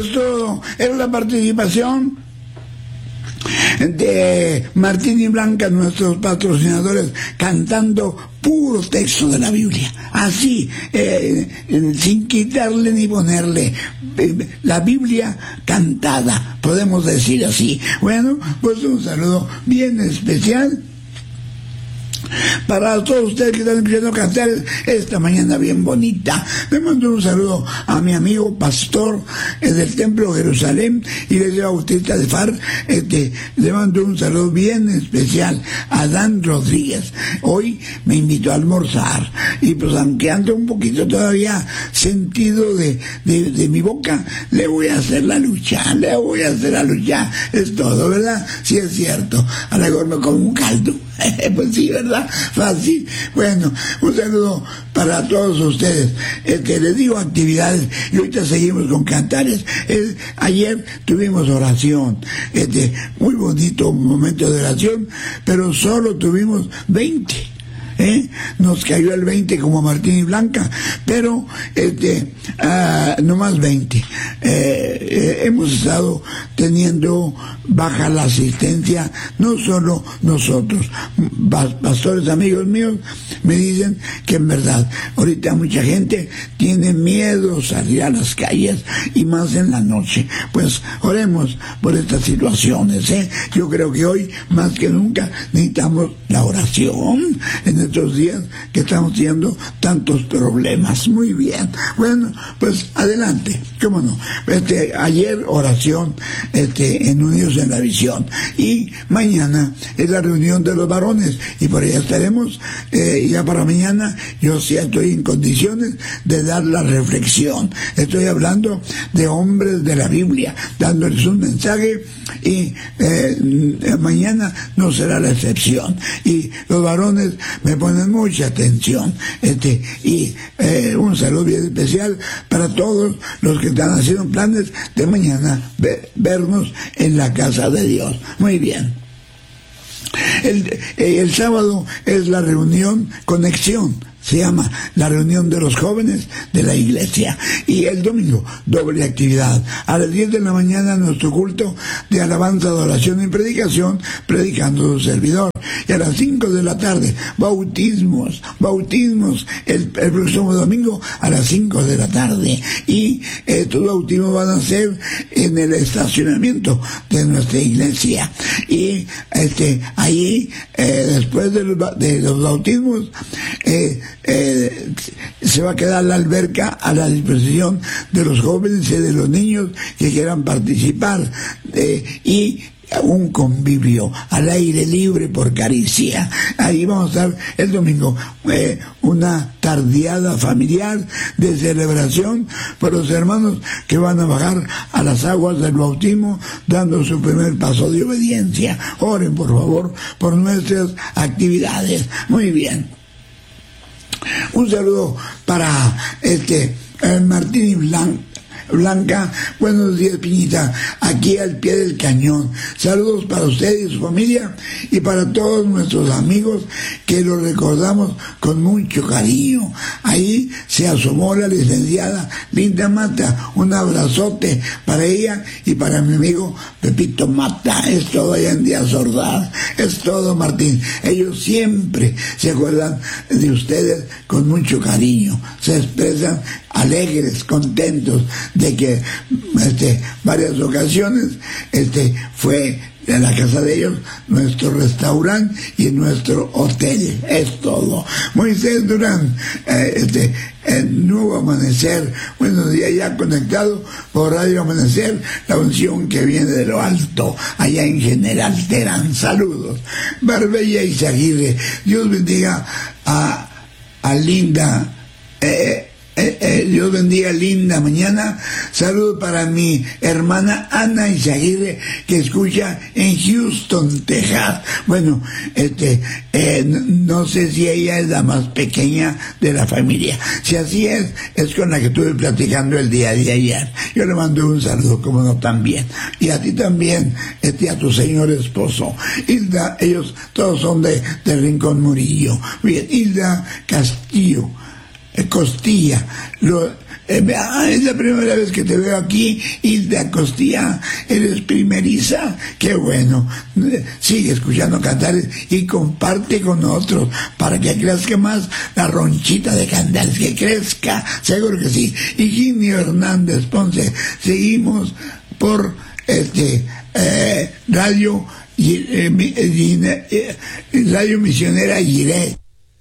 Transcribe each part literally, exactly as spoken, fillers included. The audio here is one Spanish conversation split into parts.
Esto es la participación de Martín y Blanca, nuestros patrocinadores, cantando puro texto de la Biblia, así, eh, sin quitarle ni ponerle, eh, la Biblia cantada, podemos decir así. Bueno, pues un saludo bien especial para todos ustedes que están escuchando cantar esta mañana bien bonita. Le mando un saludo a mi amigo pastor eh, del Templo Jerusalén, Iglesia Bautista de Far. Este, le mando un saludo bien especial a Dan Rodríguez. Hoy me invitó a almorzar y pues aunque ando un poquito todavía sentido de, de, de mi boca, le voy a hacer la lucha, le voy a hacer la lucha, es todo, ¿verdad? Sí, es cierto, a lo mejor me como un caldo. Pues sí, ¿verdad? Fácil. Bueno, un saludo para todos ustedes. Este, les digo actividades y ahorita seguimos con cantares. El, ayer tuvimos oración, este, muy bonito momento de oración, pero solo tuvimos veinte. ¿Eh? Nos cayó el veinte como Martín y Blanca, pero este, uh, no más veinte. Eh, eh, hemos estado teniendo baja la asistencia, no solo nosotros, pastores amigos míos me dicen que en verdad ahorita mucha gente tiene miedo salir a las calles y más en la noche. Pues oremos por estas situaciones, ¿eh? Yo creo que hoy más que nunca necesitamos la oración en estos días que estamos teniendo tantos problemas. Muy bien, bueno, pues adelante, cómo no. Este, ayer oración este, en Unidos en la Visión y mañana es la reunión de los varones y por allá estaremos. Eh, ya para mañana yo sí estoy en condiciones de dar la reflexión. Estoy hablando de hombres de la Biblia, dándoles un mensaje y eh, mañana no será la excepción. Y los varones me ponen mucha atención, este, y eh, un saludo bien especial para todos los que están haciendo planes de mañana ver, vernos en la casa de Dios. Muy bien. El, eh, el sábado es la reunión Conexión, se llama la reunión de los jóvenes de la iglesia, y el domingo doble actividad a las diez de la mañana nuestro culto de alabanza, adoración y predicación, predicando su servidor, y a las cinco de la tarde bautismos bautismos el, el próximo domingo a las cinco de la tarde, y estos bautismos van a ser en el estacionamiento de nuestra iglesia, y este ahí eh, después de los, de los bautismos eh, Eh, se va a quedar la alberca a la disposición de los jóvenes y de los niños que quieran participar, eh, y un convivio al aire libre por Caricia. Ahí vamos a estar el domingo, eh, una tardeada familiar de celebración por los hermanos que van a bajar a las aguas del bautismo dando su primer paso de obediencia. Oren por favor por nuestras actividades. Muy bien. Un saludo para este eh, Martín y Blanca. Blanca, buenos días Piñita, aquí al pie del cañón. Saludos para usted y su familia y para todos nuestros amigos que los recordamos con mucho cariño. Ahí se asomó la licenciada Linda Mata, un abrazote para ella y para mi amigo Pepito Mata. Es todo allá en Díaz Ordaz, es todo Martín. Ellos siempre se acuerdan de ustedes con mucho cariño, se expresan alegres, contentos de que este, varias ocasiones este, fue en la casa de ellos nuestro restaurante y nuestro hotel. Es todo. Moisés Durán, eh, este, el Nuevo Amanecer, buenos días, ya conectado por Radio Amanecer, la unción que viene de lo alto, allá en General Terán. Saludos. Barbella y Zaguirre, Dios bendiga a, a Linda, eh, Eh, eh, Dios bendiga Linda mañana. Saludos para mi hermana Ana Izaguirre que escucha en Houston, Texas. Bueno, este eh, no sé si ella es la más pequeña de la familia. Si así es, es con la que estuve platicando el día de ayer. Yo le mando un saludo, como no, también. Y a ti también, este, a tu señor esposo. Hilda, ellos todos son de, de Rincón Murillo. Bien, Hilda Castillo. Costilla, lo, eh, es la primera vez que te veo aquí, Hilda Costilla, eres primeriza, qué bueno, sigue escuchando Cantares y comparte con otros para que crezca más la ronchita de Cantares, que crezca, seguro que sí. Y Jimmy Hernández Ponce, seguimos por este eh, radio eh, eh, Radio Misionera Giré,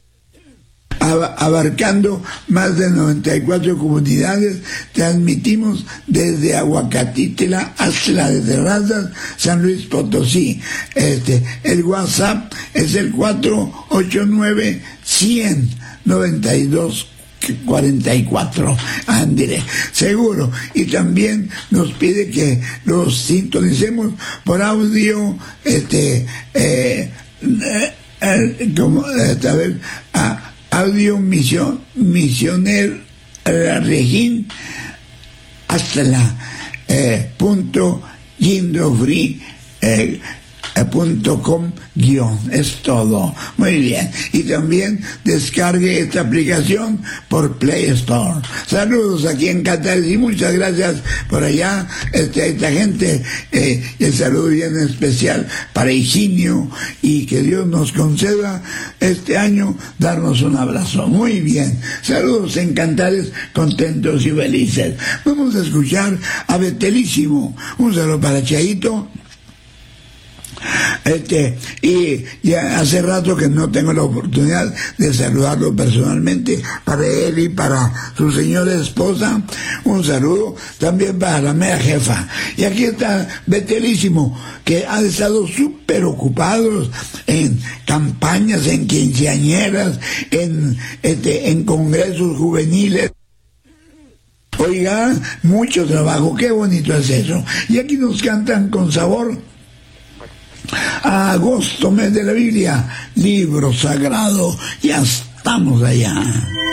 abarcando más de noventa y cuatro comunidades. Transmitimos desde Aguacatítela hasta la de Terrazas, San Luis Potosí. Este, el WhatsApp es el cuatro ocho nueve, cien, noventa y dos cuarenta y cuatro, André, seguro. Y también nos pide que los sintonicemos por audio, este, eh, eh, eh, como, eh, a ver, a audio misión, misioner la Regín hasta la eh, punto yindofree eh, punto com guión, es todo. Muy bien. Y también descargue esta aplicación por Play Store. Saludos aquí en Cantares y muchas gracias por allá, este, a esta gente, eh, el saludo bien especial para Higinio, y que Dios nos conceda este año darnos un abrazo. Muy bien. Saludos en Cantares, contentos y felices. Vamos a escuchar a Betelísimo. Un saludo para Chaito. Este, y ya hace rato que no tengo la oportunidad de saludarlo personalmente, para él y para su señora esposa. Un saludo también para la mera jefa. Y aquí está Betelísimo, que han estado súper ocupados en campañas, en quinceañeras, en, este, en congresos juveniles. Oiga, mucho trabajo, qué bonito es eso. Y aquí nos cantan con sabor a agosto, mes de la Biblia, libro sagrado. Ya estamos allá.